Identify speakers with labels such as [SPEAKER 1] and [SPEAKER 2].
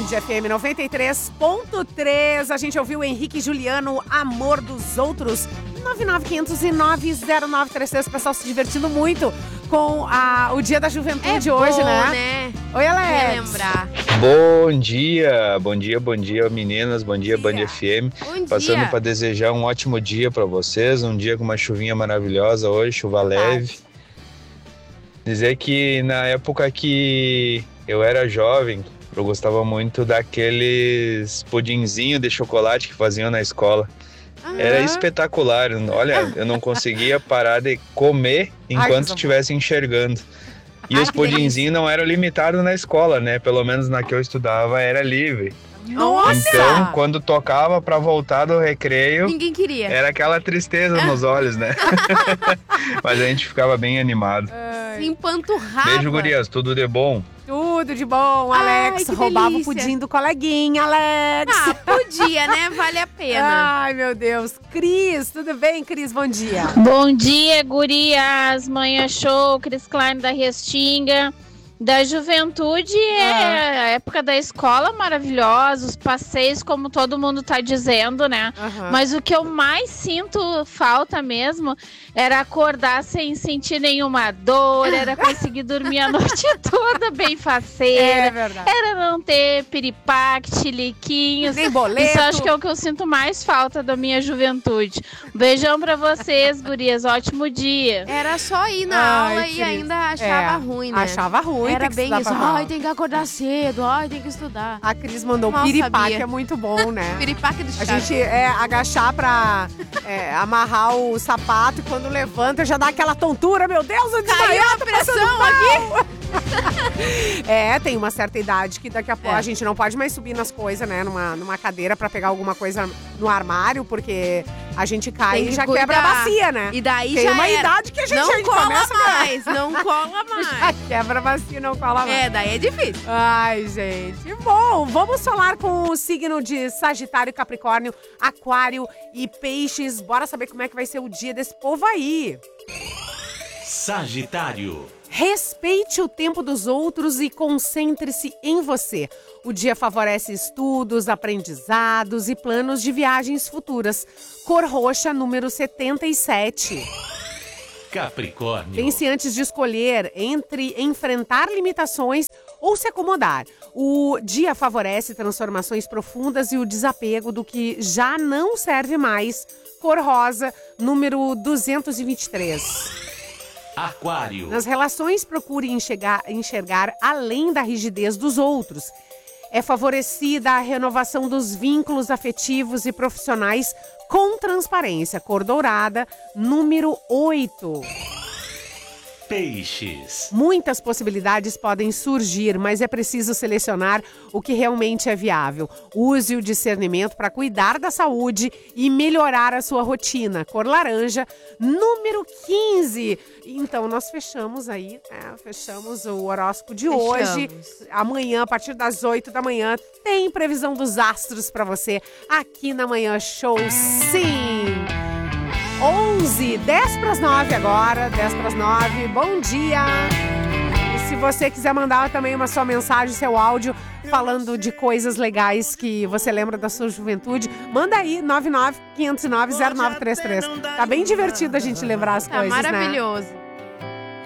[SPEAKER 1] Band FM 93.3. A gente ouviu o Henrique e Juliano, Amor dos Outros. 995090933. O pessoal se divertindo muito com o Dia da Juventude hoje,
[SPEAKER 2] bom,
[SPEAKER 1] né? Oi, Alex.
[SPEAKER 2] Lembrar.
[SPEAKER 3] Bom dia, meninas, bom dia, Band FM.
[SPEAKER 2] Bom
[SPEAKER 3] Passando
[SPEAKER 2] dia.
[SPEAKER 3] para desejar um ótimo dia para vocês, um dia com uma chuvinha maravilhosa hoje, chuva leve. Dizer que na época que eu era jovem, eu gostava muito daqueles pudinzinhos de chocolate que faziam na escola. Era espetacular, olha, eu não conseguia parar de comer enquanto estivesse enxergando. E os pudinzinhos não eram limitados na escola, né? Pelo menos na que eu estudava era livre.
[SPEAKER 1] Nossa!
[SPEAKER 3] Então, quando tocava pra voltar do recreio,
[SPEAKER 2] Ninguém queria.
[SPEAKER 3] era aquela tristeza nos olhos, né? Mas a gente ficava bem animado.
[SPEAKER 2] Se empanturrava.
[SPEAKER 3] Beijo, gurias, tudo de bom.
[SPEAKER 1] Tudo de bom, Alex.
[SPEAKER 2] que
[SPEAKER 1] Roubava
[SPEAKER 2] delícia.
[SPEAKER 1] o pudim do coleguinha, Alex.
[SPEAKER 2] Ah, podia, né? Vale a pena.
[SPEAKER 1] Ai, meu Deus. Cris, tudo bem, Cris? Bom dia.
[SPEAKER 4] Bom dia, gurias, Manhã Show, Cris Klein da Restinga. Da juventude é a época da escola maravilhosa, os passeios, como todo mundo tá dizendo, né? Mas o que eu mais sinto falta mesmo era acordar sem sentir nenhuma dor, era conseguir dormir a noite toda bem faceira.
[SPEAKER 1] É verdade.
[SPEAKER 4] Era não ter piripaque, chiliquinhos.
[SPEAKER 1] Nem boleto.
[SPEAKER 4] Isso acho que é o que eu sinto mais falta da minha juventude. Beijão pra vocês, gurias. Ótimo dia.
[SPEAKER 2] Era só ir na
[SPEAKER 1] Ai,
[SPEAKER 2] aula
[SPEAKER 1] Cris.
[SPEAKER 2] e ainda achava ruim, né?
[SPEAKER 1] Achava ruim.
[SPEAKER 2] Era
[SPEAKER 1] tem que
[SPEAKER 2] bem
[SPEAKER 1] estudar
[SPEAKER 2] isso.
[SPEAKER 1] pra prova.
[SPEAKER 2] Ai, tem que acordar cedo. Ai, tem que estudar.
[SPEAKER 1] A Cris mandou
[SPEAKER 2] Mal
[SPEAKER 1] piripaque,
[SPEAKER 2] sabia.
[SPEAKER 1] é muito bom, né?
[SPEAKER 2] Piripaque do
[SPEAKER 1] A
[SPEAKER 2] Chaves.
[SPEAKER 1] gente agachar pra amarrar o sapato e quando levanta já dá aquela tontura. Meu Deus, eu desmaiei,
[SPEAKER 2] Caiu a
[SPEAKER 1] tô passando
[SPEAKER 2] pressão
[SPEAKER 1] mal.
[SPEAKER 2] aqui.
[SPEAKER 1] Tem uma certa idade que daqui a pouco a gente não pode mais subir nas coisas, né? Numa cadeira pra pegar alguma coisa no armário, porque a gente cai
[SPEAKER 2] Tem
[SPEAKER 1] e
[SPEAKER 2] que
[SPEAKER 1] já
[SPEAKER 2] cuidar.
[SPEAKER 1] quebra a bacia, né?
[SPEAKER 2] E daí
[SPEAKER 1] Tem
[SPEAKER 2] já
[SPEAKER 1] uma
[SPEAKER 2] era.
[SPEAKER 1] idade que a gente
[SPEAKER 2] Não
[SPEAKER 1] ainda
[SPEAKER 2] cola
[SPEAKER 1] começa
[SPEAKER 2] mais, não cola mais.
[SPEAKER 1] Já quebra a bacia, não cola mais.
[SPEAKER 2] É, daí é difícil.
[SPEAKER 1] Ai, gente. Bom, vamos falar com o signo de Sagitário, Capricórnio, Aquário e Peixes. Bora saber como é que vai ser o dia desse povo aí.
[SPEAKER 5] Sagitário.
[SPEAKER 1] Respeite o tempo dos outros e concentre-se em você. O dia favorece estudos, aprendizados e planos de viagens futuras. Cor roxa, número 77.
[SPEAKER 5] Capricórnio.
[SPEAKER 1] Pense antes de escolher entre enfrentar limitações ou se acomodar. O dia favorece transformações profundas e o desapego do que já não serve mais. Cor rosa, número 223.
[SPEAKER 5] Aquário.
[SPEAKER 1] Nas relações, procure enxergar além da rigidez dos outros. É favorecida a renovação dos vínculos afetivos e profissionais com transparência. Cor dourada, número 8.
[SPEAKER 5] Peixes.
[SPEAKER 1] Muitas possibilidades podem surgir, mas é preciso selecionar o que realmente é viável. Use o discernimento para cuidar da saúde e melhorar a sua rotina. Cor laranja, número 15. Então, nós fechamos aí, fechamos o horóscopo de hoje. Amanhã, a partir das 8 da manhã, tem previsão dos astros para você aqui na Manhã Show. Sim! 10 para as 9 agora, 10 para as 9. Bom dia! E se você quiser mandar também uma sua mensagem, seu áudio, falando de coisas legais que você lembra da sua juventude, manda aí, 995090933. Tá bem divertido a gente lembrar as coisas, né?
[SPEAKER 2] Maravilhoso.